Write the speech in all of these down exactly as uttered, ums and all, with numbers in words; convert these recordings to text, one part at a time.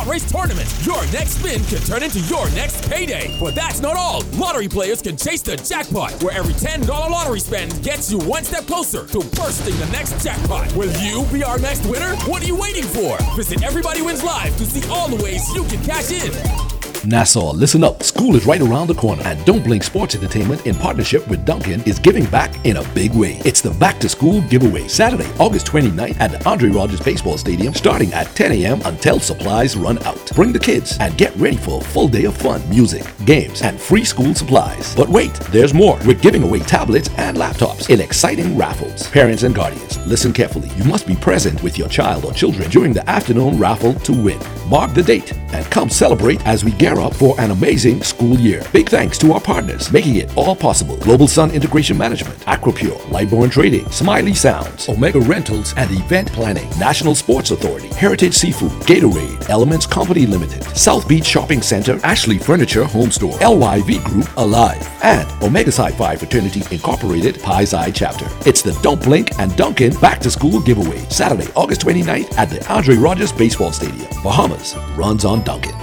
Race Tournament. Your next spin could turn into your next payday. But that's not all. Lottery players can chase the jackpot, where every ten dollars lottery spend gets you one step closer to bursting the next jackpot. Will you be our next winner? What are you waiting for? Visit Everybody Wins Live to see all the ways you can cash in. Nassau, listen up. School is right around the corner, and Don't Blink Sports Entertainment, in partnership with Dunkin', is giving back in a big way. It's the Back to School Giveaway, Saturday, August twenty-ninth at the Andre Rogers Baseball Stadium, starting at ten a.m. until supplies run out. Bring the kids and get ready for a full day of fun, music, games, and free school supplies. But wait, there's more. We're giving away tablets and laptops in exciting raffles. Parents and guardians, listen carefully. You must be present with your child or children during the afternoon raffle to win. Mark the date and come celebrate as we gear up for an amazing school year. Big thanks to our partners making it all possible: Global Sun Integration Management, Aquapure, Lightborn Trading, Smiley Sounds, Omega Rentals and Event Planning, National Sports Authority, Heritage Seafood, Gatorade, Elements Company Limited, South Beach Shopping Center, Ashley Furniture Home Store, L Y V Group, Alive, and Omega Psi Phi Fraternity Incorporated, Pi's Eye Chapter. It's the Don't Blink and Dunkin' Back to School Giveaway, Saturday, August twenty-ninth at the Andre Rogers Baseball Stadium. Bahamas runs on Dunkin'.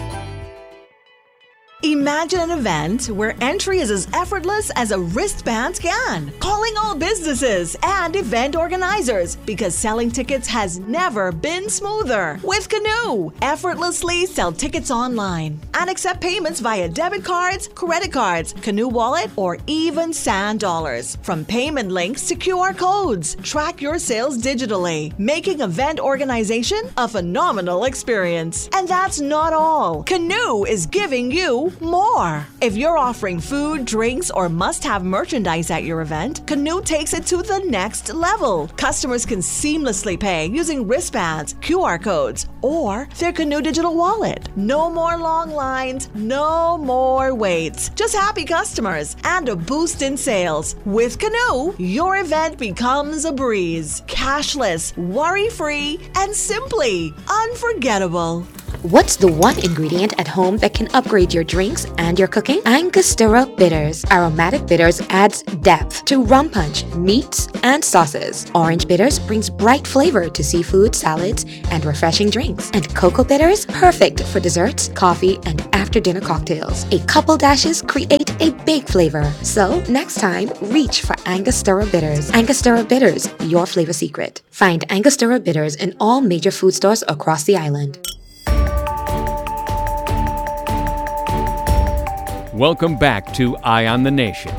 Imagine an event where entry is as effortless as a wristband can. Calling all businesses and event organizers, because selling tickets has never been smoother. With Canoe, effortlessly sell tickets online and accept payments via debit cards, credit cards, Canoe Wallet, or even Sand Dollars. From payment links to Q R codes, track your sales digitally, making event organization a phenomenal experience. And that's not all. Canoe is giving you more. If you're offering food, drinks, or must-have merchandise at your event, Canoe takes it to the next level. Customers can seamlessly pay using wristbands, Q R codes, or their Canoe digital wallet. No more long lines, no more waits. Just happy customers and a boost in sales. With Canoe, your event becomes a breeze. Cashless, worry-free, and simply unforgettable. What's the one ingredient at home that can upgrade your drinks and your cooking? Angostura Bitters. Aromatic bitters adds depth to rum punch, meats, and sauces. Orange bitters brings bright flavor to seafood, salads, and refreshing drinks. And cocoa bitters, perfect for desserts, coffee, and after-dinner cocktails. A couple dashes create a big flavor. So next time, reach for Angostura Bitters. Angostura Bitters, your flavor secret. Find Angostura Bitters in all major food stores across the island. Welcome back to Eye on the Nation.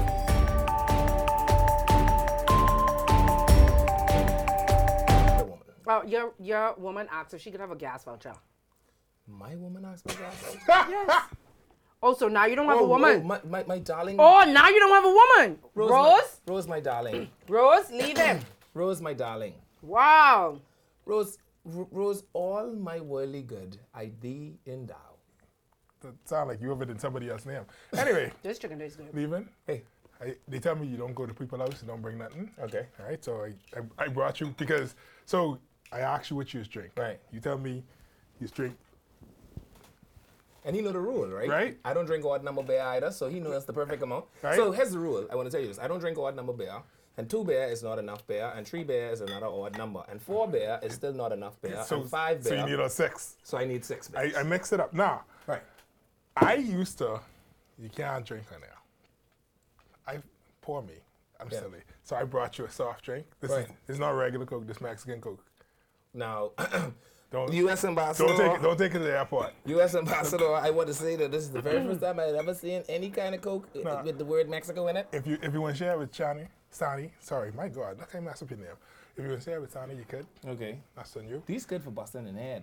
Well, your your woman asked if she could have a gas voucher. My woman asked me that? Yes. Oh, so now you don't have oh, a woman. Oh, my, my, my darling. Oh, now you don't have a woman. Rose? Rose, my, Rose, my darling. Rose, leave him. Rose, my darling. Wow. Rose, R- Rose, all my worldly good I thee endow. That sound like you over in somebody else's name. Anyway. This chicken tastes good. Leaving. Hey. I, they tell me you don't go to people's house, you don't bring nothing. Okay. All right, so I, I, I brought you because, so I asked you what you drink. Right. You tell me you drink. And he know the rule, right? Right. I don't drink odd number beer either, so he knows the perfect amount. Right. So here's the rule. I want to tell you this. I don't drink odd number beer. And two beer is not enough beer, and three beer is another odd number, and four beer is still not enough beer, So, and five beer. so you need a six. So I need six beers. I, I mixed it up. Now, right. I used to, you can't drink on there. I, pour me. I'm Yeah. silly. So I brought you a soft drink. This Right. is it's not regular Coke, this Mexican Coke. Now, Don't, U S ambassador. Don't take it, don't take it to the airport. U S ambassador, I want to say that this is the very first time I've ever seen any kind of Coke Nah. with the word Mexico in it. If you if you want to share it with Chani, Sani, sorry, my God, look how I mess up your name. If you want to share it with Sani, you could. Okay. That's on you. These good for busting in the head.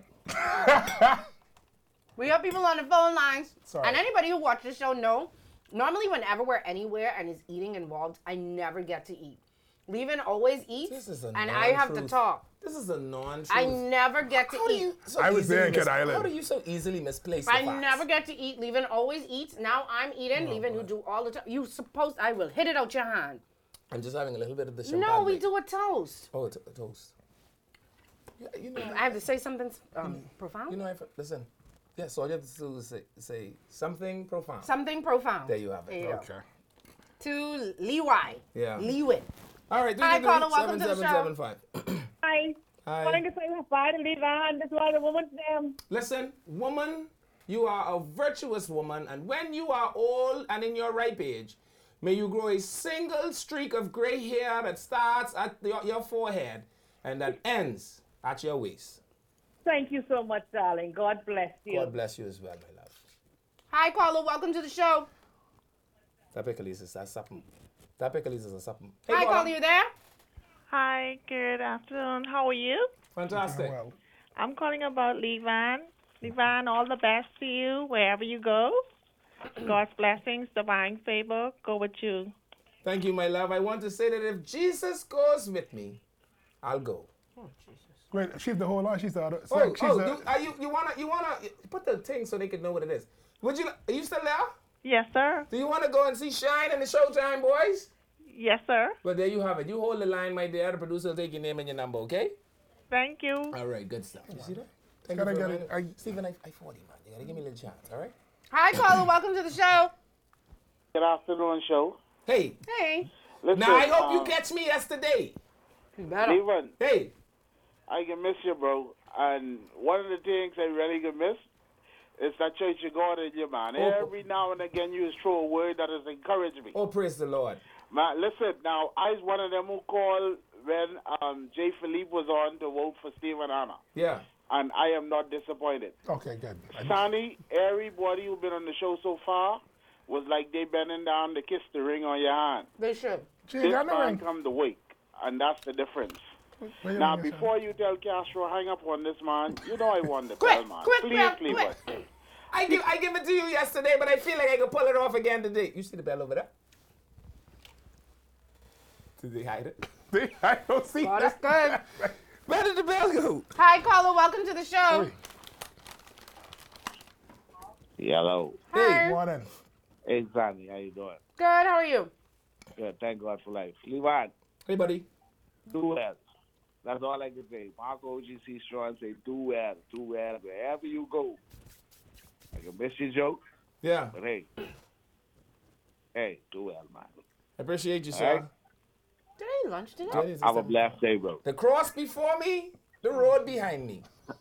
We have people on the phone lines. Sorry. And anybody who watches the show know, normally whenever we're anywhere and is eating involved, I never get to eat. Leavin always eats, This is a and I have to non-truth. talk. This is a non-truth. I never get to How do eat. you so I was easily there in Kid mis- Island. How do you so easily misplace I the facts? never get to eat. Leavin always eats. Now I'm eating. Oh, Leavin, you boy. do all the time. You supposed I will hit it out your hand. I'm just having a little bit of the champagne. No, we do a toast. Oh, it's a toast. Yeah, you know, I have to say something um, profound. You know, I, listen. Yeah, so all you have to do is say, say something profound. Something profound. There you have it. There you go. Okay. To Leeway. Yeah. Leewin. All right. Hi, caller, welcome to the show. seven seven seven five. Hi. Hi. Calling to say bye to Levan. This was a woman's name. Listen, woman, you are a virtuous woman, and when you are old and in your ripe age, may you grow a single streak of gray hair that starts at your, your forehead and that ends at your waist. Thank you so much, darling. God bless you. God bless you as well, my love. Hi, caller. Welcome to the show. Typically, this is a something. Typically, this is a something. Hi, caller. You there? Hi, good afternoon. How are you? Fantastic. Well, I'm calling about Levan. Levan, all the best to you wherever you go. God's blessings, divine favor go with you. Thank you, my love. I want to say that if Jesus goes with me, I'll go. wait, she's the whole lot. She's the other. Oh, she's oh, the, you, are you, you wanna, you wanna put the thing so they can know what it is. Would you? Are you still there? Yes, sir. Do you want to go and see Shine and the Showtime Boys? Yes, sir. Well, there you have it. You hold the line, my dear. The producer will take your name and your number, okay? Thank you. All right, good stuff. You see that? Thank Gotta you for get it. reminding- Stephen, I, I forty, man. You gotta give me a little chance, all right? Hi, caller. Welcome to the show. Good afternoon, show. Hey. Hey. Listen, Now, I hope um, you catch me yesterday. You better. Levan, Hey. I can miss you, bro. And one of the things I really can miss is that church you go in your man. Oh. Every now and again you just throw a word that has encouraged me. Oh, praise the Lord. Man, listen, now, I was one of them who called when um, Jay Philippe was on to vote for Stephen Anna. Yeah. And I am not disappointed. okay, good. I- Sonny, everybody who's been on the show so far was like they bending down to kiss the ring on your hand. They should. She ain't This got no man ring. come to wake, and that's the difference. Wait a Now, minute, before you tell Castro hang up on this man, you know I won the Quick, bell, man. quick, Please, Bell, please, quick. but- I give, I give it to you yesterday, but I feel like I can pull it off again today. You see the bell over there? Did they hide it? They- I don't see Oh, that. that's good. Where did the bell go? Hi, caller. Welcome to the show. Wait, Hello. Hi. morning. Hey, Sonny, how you doing? Good. How are you? Good, thank God for life. Levan, Hey, buddy. do well. That's all I can say. Marco O G C Strong say, do well, do well. Wherever you go. I can miss your joke, Yeah. but hey. Hey, do well, man. I appreciate you, All sir. right. Did I eat lunch today? That is- Have a blessed day, bro. The cross before me, the road behind me.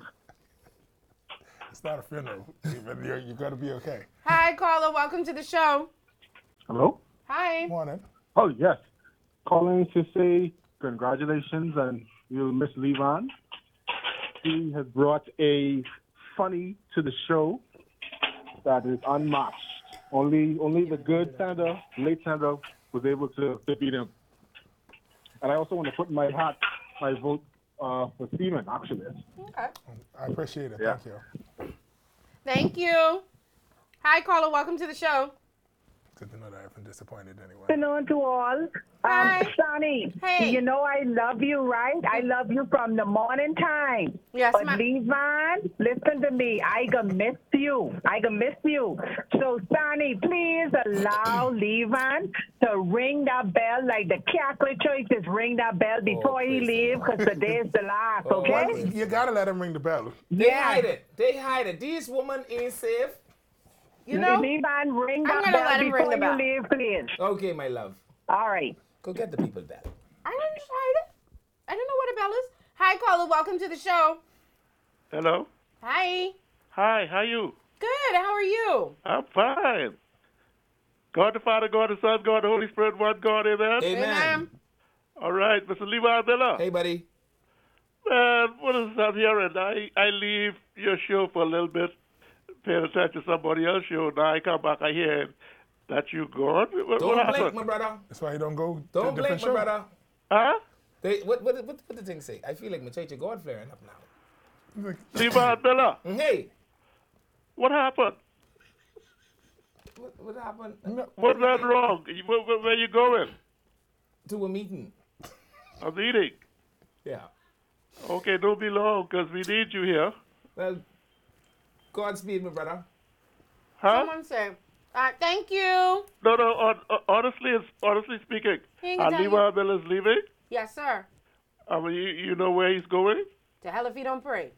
It's not a funeral. Even you're, you got to be okay. Hi, caller. Welcome to the show. Hello? Hi. Morning. Oh, yes. Calling to say congratulations and you, Miss Levan. She has brought a funny to the show that is unmatched. Only only the good Sandra, late Sandra, was able to defeat him. And I also want to put in my hat, my vote uh, for Steven, actually. Okay. I appreciate it. Yeah. Thank you. Thank you. Hi, caller. Welcome to the show. Good to know that I've been disappointed anyway. Good afternoon to all. Hi. Um, Sonny, Hey. you know I love you, right? I love you from the morning time. Yes, But ma'am. Levan, listen to me. I gonna miss you. I gonna miss you. So, Sonny, please allow Levan to ring that bell like the Catholic Church just ring that bell before he praise leave, because today is the last, Oh, okay? Well, you got to let him ring the bell. They Yeah. hide it. They hide it. These women ain't safe. You know, Levan, ring I'm that gonna bell let him ring before the you bell. leave, please. Okay, my love. All right. Go get the people bell. I didn't just hide it. I don't know what a bell is. Hi, caller. Welcome to the show. Hello. Hi. Hi, how you? Good. How are you? I'm fine. God the Father, God the Son, God the Holy Spirit, one God, amen. Amen. All right, Mister Levi Miller. Hey, buddy. Man, what is that hearing? I, I leave your show for a little bit, paying attention to somebody else's show. Now I come back, I hear that you gone. What, Don't what blink, happened? my brother. That's why you don't go to Don't a blink, different my show. brother. Huh? They, what, what, what, what the thing say? I feel like my church of God flaring up now. Levi Miller, Hey, what happened? what, what happened? What's that wrong? You- Where, where, where you going? To a meeting. A meeting. Yeah. Okay, don't be long, because we need you here. Well, Godspeed, my brother. Huh? Someone say, uh, thank you. No, no, on, on, honestly, it's, honestly speaking, He ain't uh, gonna tell Levi you. Miller's leaving. Yes, sir. I mean, you, you know where he's going? To hell if you don't pray.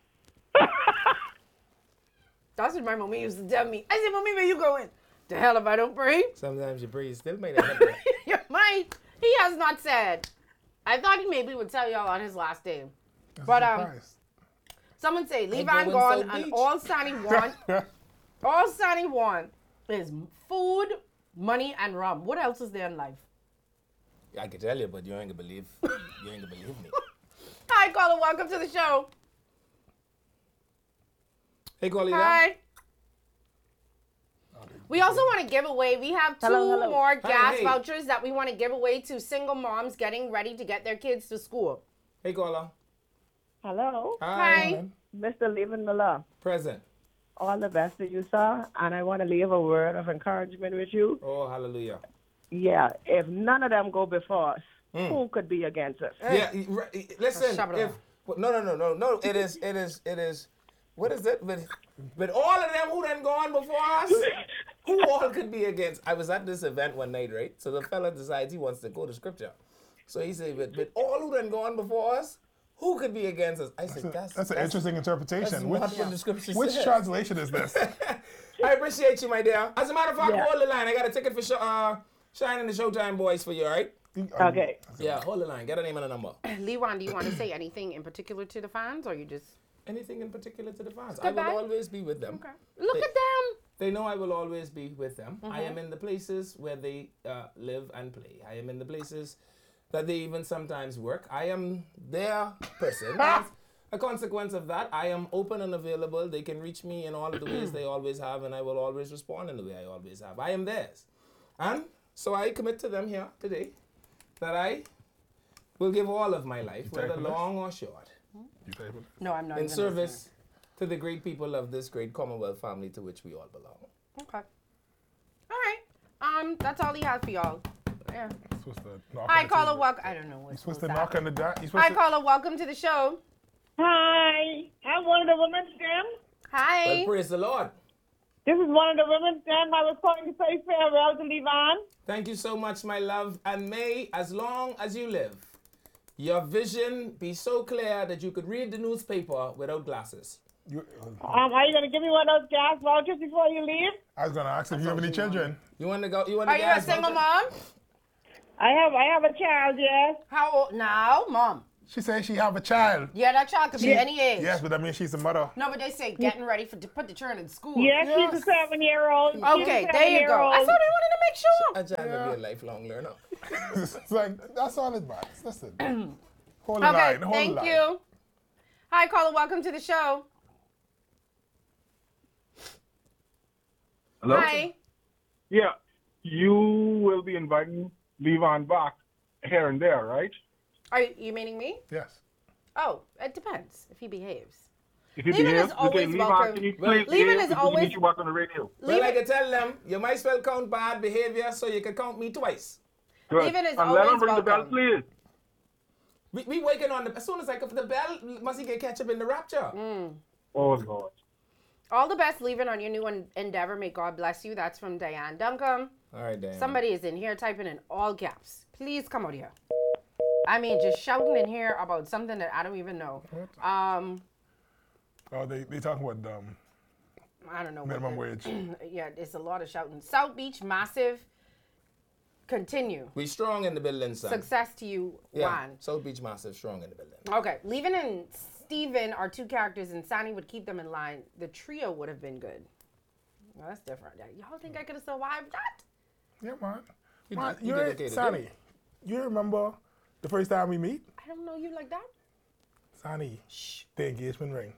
That's what my mommy used to tell me. I said, Mommy, where you going? To hell if I don't pray. Sometimes you pray, you still may not have it. You might. He has not said. I thought he maybe would tell y'all on his last day. But um, someone say Levon gone, and all Sonny want, all Sonny want is food, money, and rum. What else is there in life? I can tell you, but you ain't gonna believe. You ain't gonna believe me. Hi, caller. Welcome to the show. Hey, caller. Hi. We also want to give away, we have two Hello, hello. more Hi, gas hey. vouchers that we want to give away to single moms getting ready to get their kids to school. Hey, caller. Hello. Hi. Mister Levin Miller. Present. All the best to you, sir. And I want to leave a word of encouragement with you. Oh, hallelujah. Yeah, if none of them go before us, Mm. who could be against us? Yeah, y- r- y- listen. Shabba If well, no, no, no, no, no. It is, it is, it is. What is it? But, but all of them who done gone before us, who all could be against? I was at this event one night, right? So the fella decides he wants to go to scripture. So he said, but, but all who done gone before us, who could be against us? I said, that's That's, that's an interesting interpretation. That's Which, not what the scripture which says. translation is this? I appreciate you, my dear. As a matter of fact, Yeah. hold the line. I got a ticket for show, uh, Shine and the Showtime Boys for you, all right? Okay. Yeah, hold the line. Get a name and a number. Lewan, do you want to say anything in particular to the fans, or you just... Anything in particular to the fans? I will Goodbye. always be with them. Okay. Look They- at them. They know I will always be with them. I Mhm. am in the places where they uh, live and play. I am in the places that they even sometimes work. I am their person. As a consequence of that, I am open and available. They can reach me in all of the ways they always have, and I will always respond in the way I always have. I am theirs. And so I commit to them here today that I will give all of my life, whether typing this? long or short, No, I'm not in even service to the great people of this great Commonwealth family to which we all belong. Okay. All right. Um, that's all he has for y'all. Yeah. Supposed to knock Hi, on the caller. table. Welcome. I don't know what's You're supposed supposed to to knock happen. on the door. You're supposed Hi, to. caller. Welcome to the show. Hi, I'm one of the women's gym. Hi. Well, praise the Lord. This is one of the women's gym. I was calling to say farewell to Levon. Thank you so much, my love. And may, as long as you live, your vision be so clear that you could read the newspaper without glasses. You, Um, are you going to give me one of those gas vouchers before you leave? I was gonna ask if you have any children. You want to go? You want Are to you a single mom? I have I have a child, yes. How old now, mom? She says she have a child. Yeah, that child could be She- any age. Yes, but I mean she's a mother. No, but they say getting ready for to put the children in school. Yes, she's a seven-year-old. She's a Okay, there you go. seven-year-old. I thought I wanted to make sure. A child will be a lifelong learner. It's like that's all it matters. Listen, hold the Okay, line. Hold the thank line. you. Hi, caller. Welcome to the show. Hello? Hi. Yeah, you will be inviting Levon back here and there, right? Are you, you meaning me? Yes. Oh, it depends if he behaves. If you Levon behave, is always okay, Levon, welcome. can you Well, please Levon behave is before we always- get you back on the radio? Well, I can tell them, you might as well count bad behavior so you can count me twice. Good. Levon is and let him always ring the bell, welcome. please. We, we waiting on the, as soon as I come for the bell, must he get catch up in the rapture? Mm. Oh, Lord. All the best, Levon, on your new en- endeavor. May God bless you. That's from Diane Duncombe. All right, Dan. Somebody is in here typing in all caps. Please come out here. I mean, just shouting in here about something that I don't even know. Um, Oh, they they talking about um I don't know. minimum what the- wage. Yeah, it's a lot of shouting. South Beach, massive. Continue. We strong in the building, son. Success to you, Yeah, Juan. South Beach Massive, strong in the building. Okay, Levon and Steven are two characters, and Sonny would keep them in line. The trio would have been good. Well, that's different. Y'all think I could have survived that? Yeah, man. You man did- you you're did okay to do Sonny. it. You remember the first time we meet? I don't know you like that. Sonny, the engagement ring.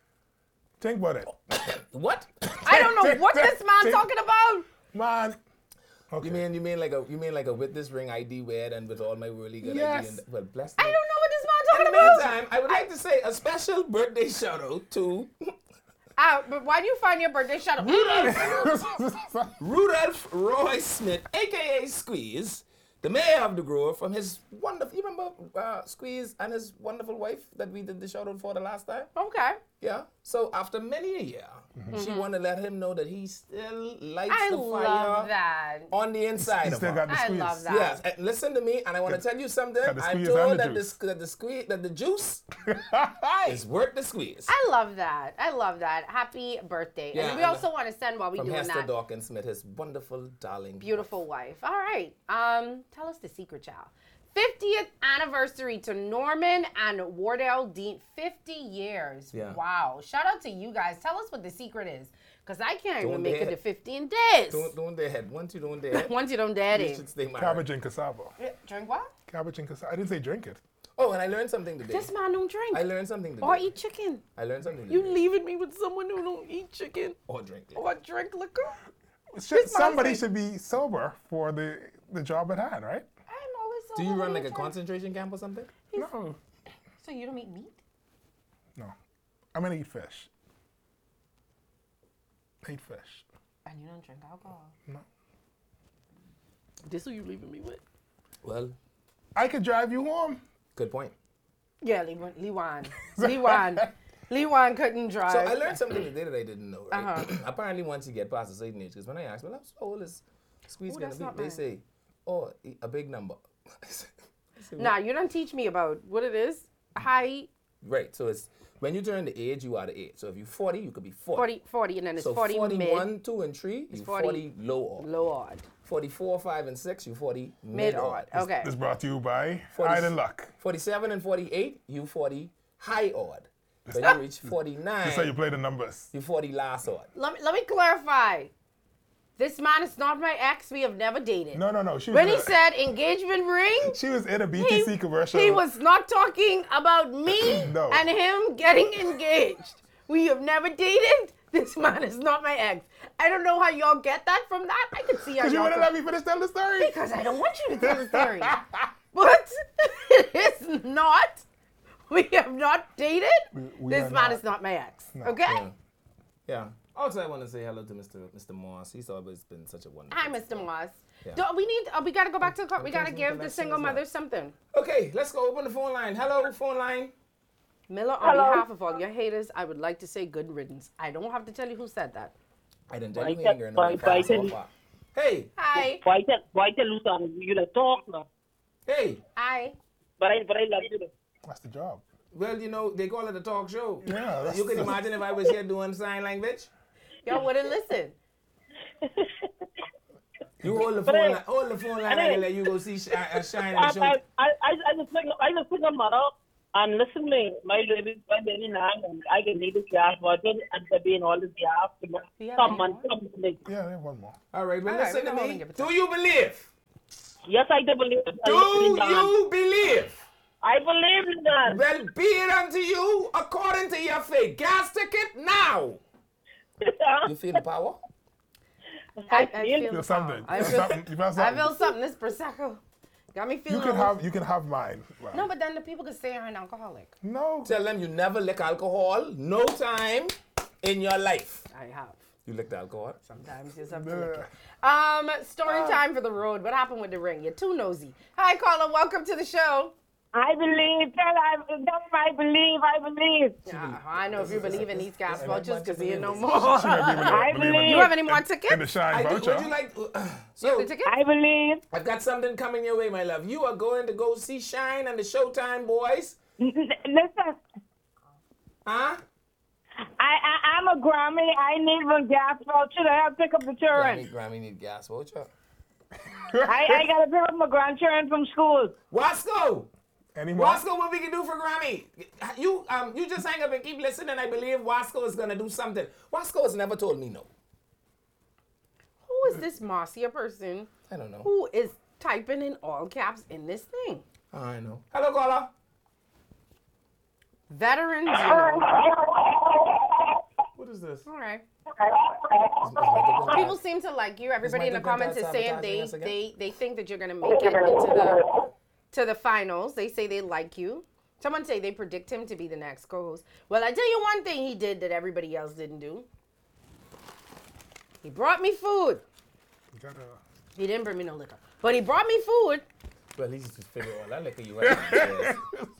Think about it. What? I don't know what this man Think- talking about. Man. You mean you mean like a you mean like a with this ring I D wear and with all my really good Yes. I D and well bless I me. don't know what this man In talking the about. meantime, I would like to say a special birthday shout out to Ah, but why do you find your birthday shout out? Rudolph, Rudolph Roy Smith, aka Squeeze, the mayor of the Grove, from his wonderful. You remember uh, Squeeze and his wonderful wife that we did the shout out for the last time? Okay. Yeah. So after many a year, she Mhm. wanted to let him know that he still lights I the fire love that. on the inside He of still her. got the I squeeze. love that. Yes, and listen to me, and I want to tell you something. got the I'm squeeze and told the that the, juice. that the squeeze, that the juice is worth the squeeze. I love that. I love that. Happy birthday. Yeah, and we and also want to send while we From doing Hester that. Dawkins Smith, his wonderful, darling, Beautiful wife. All right. Um, tell us the secret, child. fiftieth anniversary to Norman and Wardell Dean. fifty years. Yeah. Wow. Shout out to you guys. Tell us what the secret is. Because I can't Don't even make it dare. to fifteen days. Don't, don't dare head. Once you don't dare. Once you don't dare You it. should stay married. Cabbage and cassava. Yeah, Drink what? Cabbage and cassava. I didn't say drink it. Oh, and I learned something today. This man don't drink. I learned something today. Or eat chicken. I learned something You today. leaving me with someone who don't eat chicken. Or drink liquor. Or drink liquor. Should, This man somebody said- should be sober for the, the job at hand, right? I'm always so Do you run like a time. concentration camp or something? No. So you don't eat meat? No. I'm going to eat fish. I eat fish. And you don't drink alcohol? No. This who you leaving me with? Well, I could drive you home. good point. Yeah, Lewan. Lewan. Lewan. Lewan couldn't drive. So I learned something today that I didn't know, right? Uh-huh. Apparently, once you get past a certain age, because when I asked, well, how old is Squeeze Ooh, going that's to be? not They mine. say, oh, a big number. I said, Nah, you don't teach me about what it is. Height, Right, so it's when you turn the age, you are the age. So if you're forty, you could be forty. forty, forty, and then it's so forty forty-one, mid. two, and three, It's you forty forty, low odd. Low odd. forty-four, five, and six, you forty Mid mid odd. odd. Okay. This brought to you by forty Island Luck. forty-seven and forty-eight, you forty high odd. When you reach forty-nine, This is how you play the numbers. you forty last odd. Let me, let me clarify. This man is not my ex. We have never dated. No, no, no. She was When in he a- said engagement ring, She was in a B T C he, commercial. he was not talking about me No. and him getting engaged. We have never dated. This man is not my ex. I don't know how y'all get that from that. I can see how Because you y'all wouldn't could- let me finish telling the story. Because I don't want you to tell the story. But it is not. We have not dated. we this are man not. is not my ex. No. Okay? Yeah. Yeah. Also, I want to say hello to Mister Mister Moss. He's always been such a wonderful. Hi, Mister Moss. Yeah. Do, we need. Uh, we gotta go back to the. co- We gotta Okay, give the collection single as well. mothers something. Okay, let's go open the phone line. Hello, phone line. Miller, on Hello. behalf of all your haters, I would like to say good riddance. I don't have to tell you who said that. I didn't tell Why you tell- anger. why- why tell you- Hey, Hi. Why tell why tell you something? You like talk now. hey. Hi. But I but I love you. That's the job. Well, you know, they call it a talk show. Yeah, that's- You can imagine if I was here doing sign language. Y'all wouldn't listen. You hold the But phone I- line, hold the phone line, I- I can let you go see sh- uh, Shine I and show. I I I I just think I just think I'm mother and listen me. My baby my baby now and I can need this gas water and the being all this gas. Yeah, Someone yeah. come to me. Yeah, they have one more. All right, well, All right, listen we're to gonna me. give it Do you believe? Yes, I do believe. Do you believe? I believe in that. Well, be it unto you according to your faith. Gas ticket now. You feel the power? I, I feel- feel, Feel something. I You feel, feel something. You feel I something. feel something. This prosecco got me You feeling. can a little- have. You can have mine. Wow. No, but then the people could say I'm an alcoholic. No. Tell them you never lick alcohol, no time in your life. I have. You licked alcohol? Sometimes you have to Yeah. lick it. Um, story time for the road. What happened with the ring? You're too nosy. Hi, caller. Welcome to the show. I believe. Tell I tell them I believe. I believe. Yeah, I know if you believe in these gas vouchers because you no believe more. She might be believe- I believe in believe. You have any more In the tickets? shine I do. voucher. Would you like? You have So the ticket? I believe. I've got something coming your way, my love. You are going to go see Shine and the Showtime boys. N- n- Listen. Huh? I, I I'm a Grammy. I need one gas voucher to help pick up the children. Grammy, Grammy need gas voucher. I, I gotta pick up my grandchildren from school. Wasco! Any more? Wasco, what we can do for Grammy? You um you just hang up and keep listening. I believe Wasco is gonna do something. Wasco has never told me no. Who is this Marcia person I don't know. who is typing in all caps in this thing? I know. Hello, caller. Veterans, you know. What is this? All right. Is- is Michael going People to- seem to like you. Everybody in the Michael Glenn comments is saying sabotaging they us again? they they think that you're gonna make it into the to the finals. They say they like you. Someone say they predict him to be the next co-host. Well, I tell you one thing he did that everybody else didn't do. He brought me food. You gotta- He didn't bring me no liquor, but he brought me food. Well, he's just figure all that liquor you have.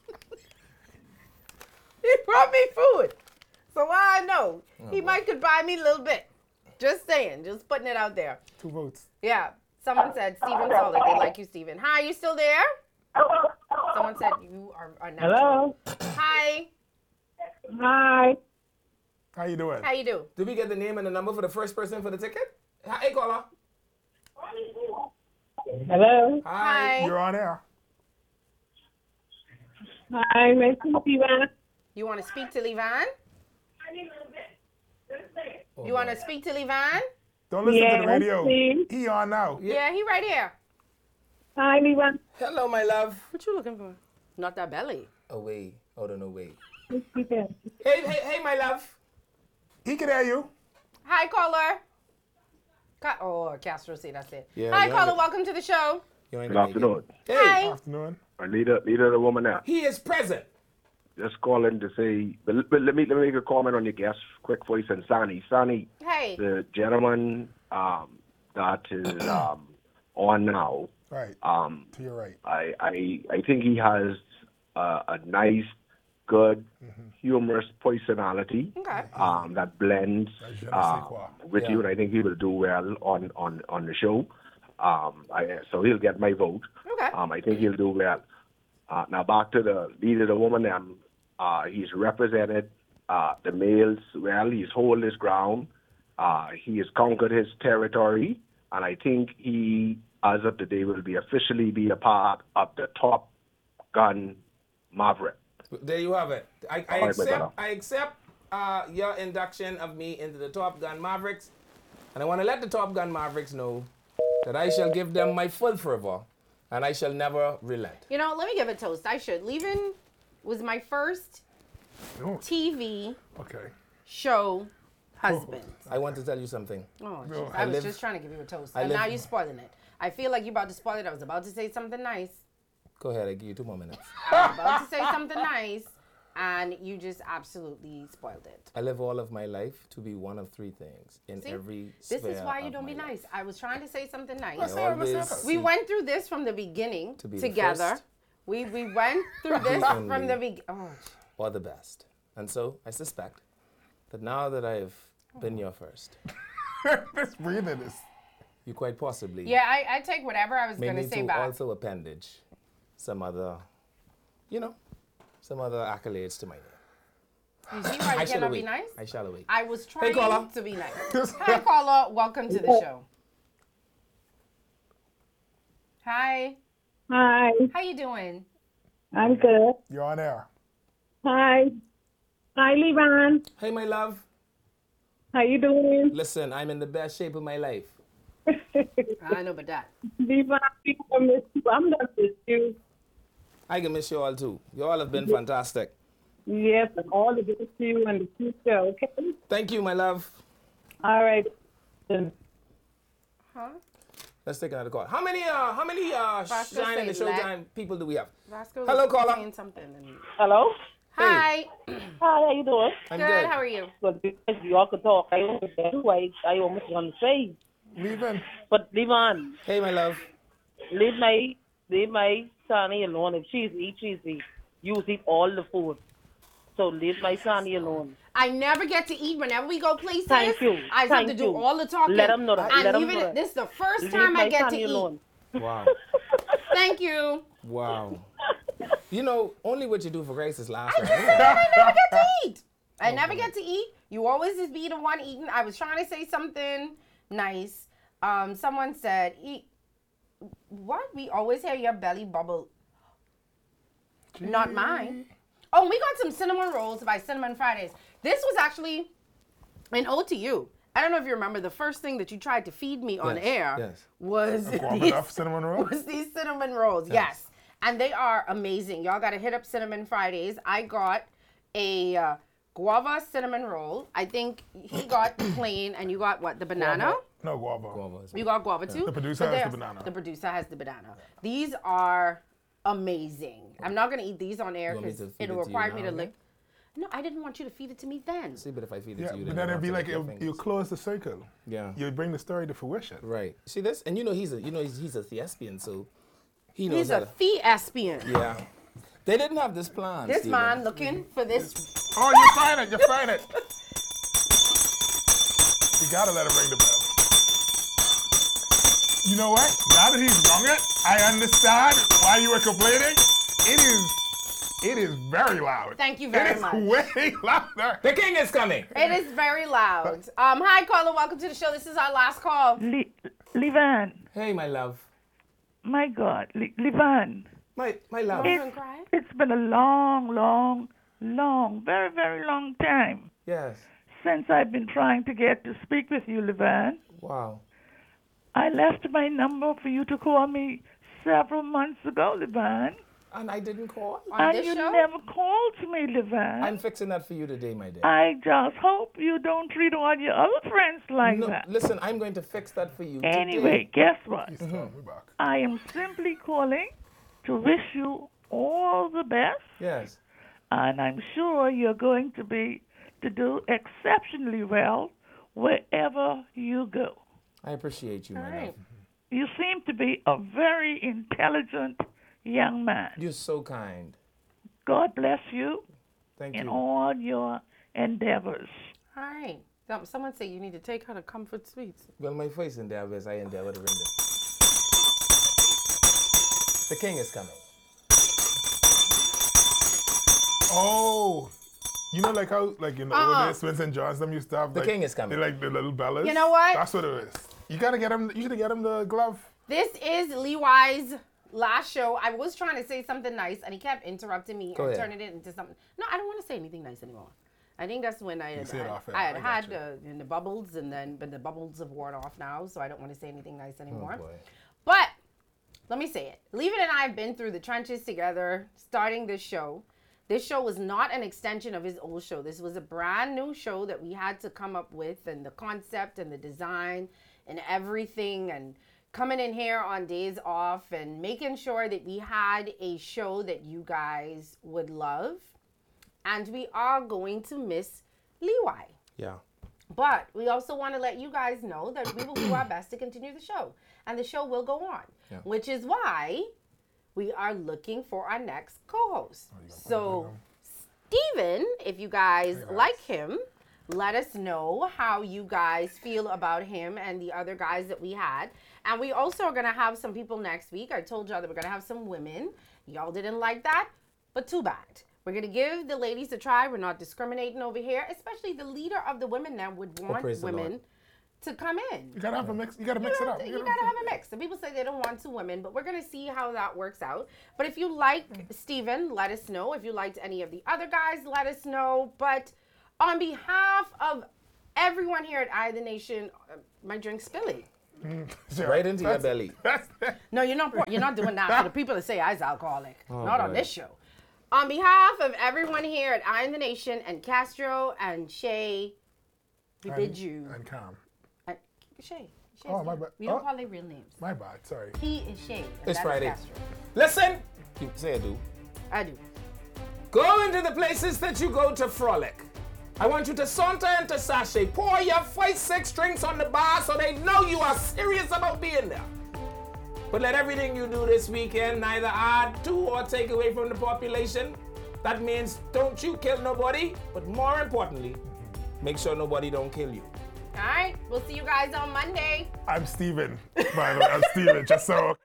He brought me food. So I know Oh, he might could buy me a little bit. Just saying, just putting it out there. Two votes. Yeah. Someone said Steven Solid. They like you, Steven. Hi, you still there? Someone said you are, are natural. Hello. Hi. Hi. How you doing? How you do? Did we get the name and the number for the first person for the ticket? Hey, caller. Hello. Hi. Hi. You're on air. Hi, Miss Levan. You want to speak to Levan? You want to speak to Levan? Don't listen Yes, to the radio. please. He on now. Yeah, he right here. Hi, Levan. Hello, my love. What you looking for? Not that belly. Away. Oh, no, no, wait. Hey, Hey, hey, hey, my love. He can hear you. Hi, caller. Ca- oh, Castro say that's it. Yeah, Hi, you're caller. right. Welcome to the show. You ain't Good gonna make it. afternoon. Hey. Hi. Afternoon. I need a need a woman there. He is present. Just calling to say, but, but let me let me make a comment on your guest, quick voice and Sani. Sani, Hey. the gentleman um, that is um, on now. Right. Um, To your right. I I I think he has uh, a nice, good, humorous personality. Okay. Um, that blends je ne sais uh, quoi. with Yeah. you, and I think he will do well on on on the show. Um, I, so he'll get my vote. Okay. Um, I think he'll do well. Uh, now back to the leader, the woman. Um, uh, he's represented uh, the males well. He's hold his ground. Uh, he has conquered his territory, and I think he, as of today, will be officially be a part of the Top Gun Maverick. There you have it. I, I All right, my accept brother. I accept uh, your induction of me into the Top Gun Mavericks. And I want to let the Top Gun Mavericks know that I shall give them my full fervor and I shall never relent. You know, let me give a toast. I should. Leaving was my first Oh, T V okay. show husband. I want to tell you something. Oh, No, jeez. I I was live- just trying to give you a toast. I And live- now you're spoiling it. I feel like you're about to spoil it. I was about to say something nice. Go ahead, I give you two more minutes. I was about to say something nice, and you just absolutely spoiled it. I live all of my life to be one of three things in See? every This sphere is why you of don't my be life. nice. I was trying to say something nice. I always We seek went through this from the beginning to be the together. first, We we went through the this from only, the beginning. Oh, or the best. And so I suspect that now that I've been your first, This breathing is. you quite possibly yeah, I, I take whatever I was may going to need say to back. also appendage some other, you know, some other accolades to my name. You see why I you shall cannot be await. nice? I shall await. I was Hey, trying caller. to be nice. Hi, caller. Welcome to the show. Hi. Hi, How you doing? I'm good. You're on air. Hi. Hi, Levan. Hey, my love. How you doing? Listen, I'm in the best shape of my life. I know about that. Levan, I miss you. I'm not miss you. I can miss you all too. You all have been fantastic. Yes, and all the best to you in the future, okay? Thank you, my love. All right. Huh? Let's take another call. How many uh how many uh Vasco Shine in the say let- Showtime people do we have? Vasco Hello, was caller. saying something. And... Hello? Hi. Hi, how you doing? I'm good. good. How are you? Good, because you all could talk. I almost I, I almost want to say. Leaving. But Levan, Hey, my love. leave my leave my Sonny alone. If she's eat, she's eat. You eat all the food. So leave my Sonny alone. I never get to eat whenever we go places. Thank you. I have Thank to do you. all the talking. Let 'em know that. And Let 'em even know that. this is the first Leave time I my get to Sonny eat. alone. Wow. Thank you. Wow. You know, only what you do for grace is last right. I never get to eat. I never get to eat. You always just be the one eating. I was trying to say something nice. Um, someone said, "Eat." What? We always hear your belly bubble. Not mine. Oh, we got some cinnamon rolls by Cinnamon Fridays. This was actually an ode to you. I don't know if you remember the first thing that you tried to feed me on Yes, air yes. was A guava these, duff cinnamon roll? was these cinnamon rolls. Yes. Yes. And they are amazing. Y'all got to hit up Cinnamon Fridays. I got a uh, guava cinnamon roll. I think he got plain and you got what? The banana? Guava. No, guava. Guava is- You got guava too? The producer But has they're- the banana. The producer has the banana. These are amazing. I'm not going to eat these on air You want me because to feed it'll it to you require now me to again? lick. No, I didn't want you to feed it to me then. See, but if I feed it Yeah, to you, but then then it'd be you like have to you lick your you fingers. close the circle. Yeah. You bring the story to fruition. Right. See this? And you know he's a you know he's, he's a thespian, so he knows He's how a to, thespian. yeah. They didn't have this plan. This Stephen. man looking for this. Oh, you're frying it. You're frying it. You gotta let him ring the bell. You know what? Now that he's rung it, I understand why you were complaining. It is, it is very loud. Thank you very It is much. way louder. The king is coming. It is very loud. Um, hi, caller. Welcome to the show. This is our last call. Le- Levan, Hey, my love. my God, Le- Levan, My, my love. It's, it's been a long, long, long, very, very long time Yes. since I've been trying to get to speak with you, Levan. Wow. I left my number for you to call me several months ago, Levan. And I didn't call? And you never called me, Levan. I'm fixing that for you today, my dear. I just hope you don't treat all your other friends like no, that. Listen, I'm going to fix that for you Anyway, today. guess what? Mhm. I am simply calling to wish you all the best. Yes. And I'm sure you're going to be to do exceptionally well wherever you go. I appreciate you, my love. You seem to be a very intelligent young man. You're so kind. God bless you Thank in you. all your endeavors. All right. Um, Someone say you need to take her to Comfort Suites. Well, my voice endeavors, I endeavor to ring this. The king is coming. Oh, you know, like how, like in the Uh-uh. old days, Vincent Johns, them used to have, The like, king is coming. They like the little bellas. You know what? That's what it is. You gotta get him. You should get him the glove. This is Levi's last show. I was trying to say something nice, and he kept interrupting me Go and ahead. turning it into something. No, I don't want to say anything nice anymore. I think that's when I had, say it I, off air. I had I got had you. the, in the bubbles, and then but the bubbles have worn off now, so I don't want to say anything nice anymore. Oh, boy. But let me say it. Levin and I have been through the trenches together, starting this show. This show was not an extension of his old show. This was a brand new show that we had to come up with, and the concept and the design and everything, and coming in here on days off and making sure that we had a show that you guys would love. And we are going to miss Levi. Yeah. But we also want to let you guys know that we will do our best to continue the show. And the show will go on, Yeah. which is why we are looking for our next co-host. So, Steven, if you guys like him, let us know how you guys feel about him and the other guys that we had. And we also are going to have some people next week. I told y'all that we're going to have some women. Y'all didn't like that, but too bad. We're going to give the ladies a try. We're not discriminating over here, especially the leader of the women now would want praise the women Lord. to come in. You gotta have a mix. You gotta mix it up. You gotta have a mix. Some people say they don't want two women, but we're gonna see how that works out. But if you like Steven, let us know. If you liked any of the other guys, let us know. But on behalf of everyone here at Eye of the Nation, uh, my drink's spilling. Right into your belly. No, you're not. You're not doing that for the people that say I's alcoholic. Oh, not on boy. this show. On behalf of everyone here at Eye of the Nation and Castro and Shay, we And- bid you. And calm. And Shay. Shay's Oh, my name. bad. We don't Oh. call their real names. My bad. Sorry. He is Shay. and It's that is Friday. Castro. Listen. You say I do. I do. Go into the places that you go to frolic. I want you to saunter into Sachet. Pour your five, six drinks on the bar so they know you are serious about being there. But let everything you do this weekend neither add to or take away from the population. That means don't you kill nobody, but more importantly, make sure nobody don't kill you. All right. We'll see you guys on Monday. I'm Steven. By the way, I'm Steven. Just so.